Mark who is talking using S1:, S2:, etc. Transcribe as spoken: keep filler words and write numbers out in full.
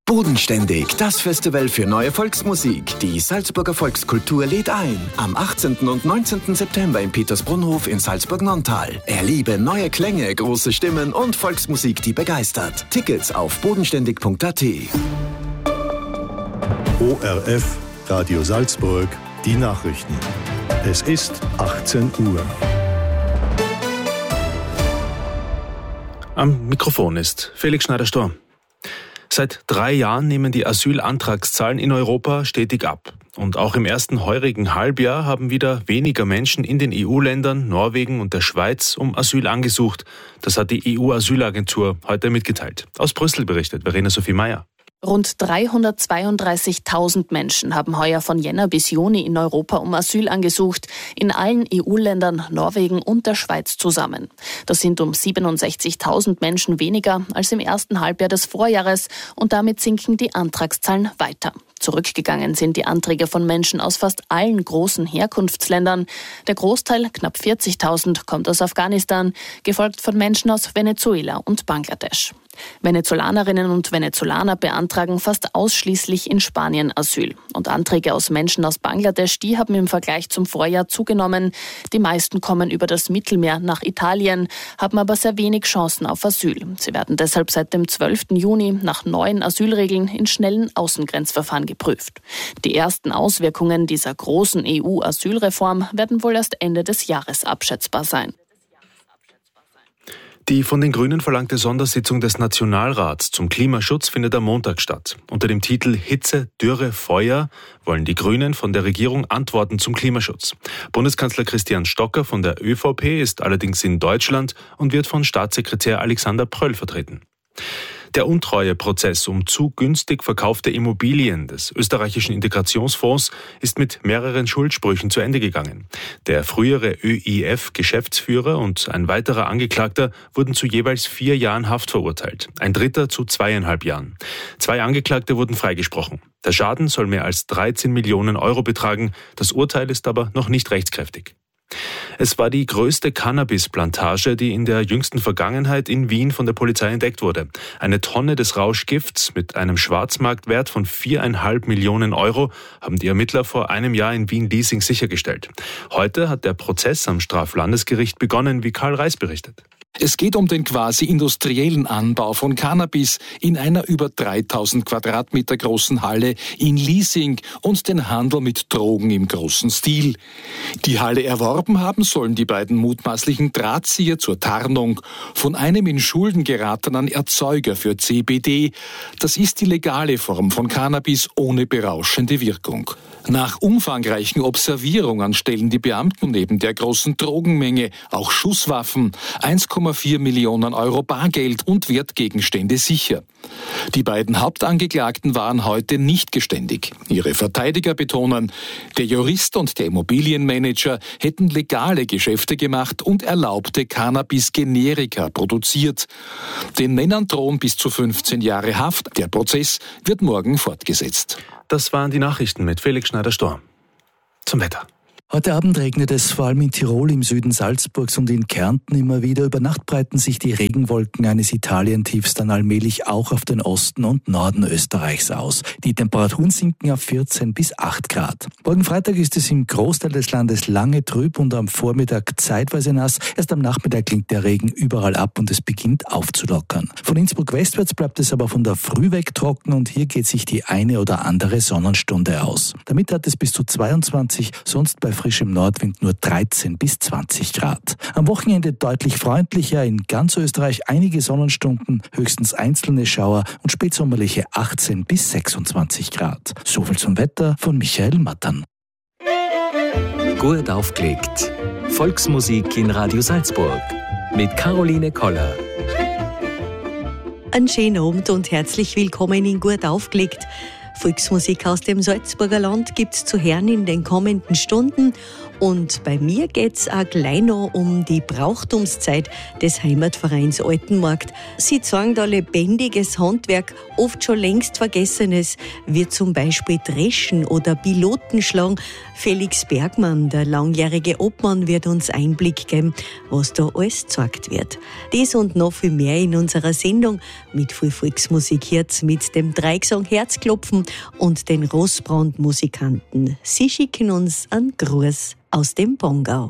S1: Bodenständig, das Festival für neue Volksmusik. Die Salzburger Volkskultur lädt ein. Am achtzehnten und neunzehnten September im Petersbrunnhof in Salzburg-Nonntal. Erlebe neue Klänge, große Stimmen und Volksmusik, die begeistert. Tickets auf bodenständig punkt a t.
S2: O R F, Radio Salzburg, die Nachrichten. Es ist achtzehn Uhr.
S3: Am Mikrofon ist Felix Schneider-Storm. Seit drei Jahren nehmen die Asylantragszahlen in Europa stetig ab. Und auch im ersten heurigen Halbjahr haben wieder weniger Menschen in den E U-Ländern, Norwegen und der Schweiz um Asyl angesucht. Das hat die E U-Asylagentur heute mitgeteilt. Aus Brüssel berichtet Verena Sophie Meyer.
S4: Rund dreihundertzweiunddreißigtausend Menschen haben heuer von Jänner bis Juni in Europa um Asyl angesucht, in allen E U-Ländern, Norwegen und der Schweiz zusammen. Das sind um siebenundsechzigtausend Menschen weniger als im ersten Halbjahr des Vorjahres und damit sinken die Antragszahlen weiter. Zurückgegangen sind die Anträge von Menschen aus fast allen großen Herkunftsländern. Der Großteil, knapp vierzigtausend, kommt aus Afghanistan, gefolgt von Menschen aus Venezuela und Bangladesch. Venezolanerinnen und Venezolaner beantragen fast ausschließlich in Spanien Asyl. Und Anträge aus Menschen aus Bangladesch, die haben im Vergleich zum Vorjahr zugenommen. Die meisten kommen über das Mittelmeer nach Italien, haben aber sehr wenig Chancen auf Asyl. Sie werden deshalb seit dem zwölften Juni nach neuen Asylregeln in schnellen Außengrenzverfahren geprüft. Die ersten Auswirkungen dieser großen E U-Asylreform werden wohl erst Ende des Jahres abschätzbar sein.
S3: Die von den Grünen verlangte Sondersitzung des Nationalrats zum Klimaschutz findet am Montag statt. Unter dem Titel Hitze, Dürre, Feuer wollen die Grünen von der Regierung Antworten zum Klimaschutz. Bundeskanzler Christian Stocker von der ÖVP ist allerdings in Deutschland und wird von Staatssekretär Alexander Pröll vertreten. Der Untreueprozess um zu günstig verkaufte Immobilien des österreichischen Integrationsfonds ist mit mehreren Schuldsprüchen zu Ende gegangen. Der frühere Ö I F-Geschäftsführer und ein weiterer Angeklagter wurden zu jeweils vier Jahren Haft verurteilt, ein dritter zu zweieinhalb Jahren. Zwei Angeklagte wurden freigesprochen. Der Schaden soll mehr als dreizehn Millionen Euro betragen, das Urteil ist aber noch nicht rechtskräftig. Es war die größte Cannabisplantage, die in der jüngsten Vergangenheit in Wien von der Polizei entdeckt wurde. Eine Tonne des Rauschgifts mit einem Schwarzmarktwert von viereinhalb Millionen Euro haben die Ermittler vor einem Jahr in Wien-Liesing sichergestellt. Heute hat der Prozess am Straflandesgericht begonnen, wie Karl Reis berichtet.
S5: Es geht um den quasi industriellen Anbau von Cannabis in einer über dreitausend Quadratmeter großen Halle in Liesing und den Handel mit Drogen im großen Stil. Die Halle erworben haben sollen die beiden mutmaßlichen Drahtzieher zur Tarnung von einem in Schulden geratenen Erzeuger für C B D. Das ist die legale Form von Cannabis ohne berauschende Wirkung. Nach umfangreichen Observierungen stellen die Beamten neben der großen Drogenmenge auch Schusswaffen, eins Komma vier Millionen Euro Bargeld und Wertgegenstände sicher. Die beiden Hauptangeklagten waren heute nicht geständig. Ihre Verteidiger betonen, der Jurist und der Immobilienmanager hätten legale Geschäfte gemacht und erlaubte Cannabis-Generika produziert. Den Männern drohen bis zu fünfzehn Jahre Haft. Der Prozess wird morgen fortgesetzt.
S3: Das waren die Nachrichten mit Felix Schneider-Storm. Zum Wetter.
S6: Heute Abend regnet es vor allem in Tirol, im Süden Salzburgs und in Kärnten immer wieder. Über Nacht breiten sich die Regenwolken eines Italientiefs dann allmählich auch auf den Osten und Norden Österreichs aus. Die Temperaturen sinken auf vierzehn bis acht Grad. Morgen Freitag ist es im Großteil des Landes lange trüb und am Vormittag zeitweise nass. Erst am Nachmittag klingt der Regen überall ab und es beginnt aufzulockern. Von Innsbruck westwärts bleibt es aber von der Früh weg trocken und hier geht sich die eine oder andere Sonnenstunde aus. Damit hat es bis zu zweiundzwanzig, sonst bei frischem Nordwind nur dreizehn bis zwanzig Grad. Am Wochenende deutlich freundlicher, in ganz Österreich einige Sonnenstunden, höchstens einzelne Schauer und spätsommerliche achtzehn bis sechsundzwanzig Grad. Soviel zum Wetter von Michael Mattern.
S7: Gut aufgelegt. Volksmusik in Radio Salzburg mit Caroline Koller.
S8: Einen schönen Abend und herzlich willkommen in Gut aufgelegt. Volksmusik aus dem Salzburger Land gibt's zu hören in den kommenden Stunden Und bei mir geht's auch gleich noch um die Brauchtumszeit des Heimatvereins Altenmarkt. Sie zeigen da lebendiges Handwerk, oft schon längst Vergessenes, wie zum Beispiel Dreschen oder Pilotenschlagen. Felix Bergmann, der langjährige Obmann, wird uns Einblick geben, was da alles gezeigt wird. Das und noch viel mehr in unserer Sendung mit viel Volksmusik jetzt mit dem Dreigesang Herzklopfen und den Rossbrand-Musikanten. Sie schicken uns einen Gruß aus dem Bongau.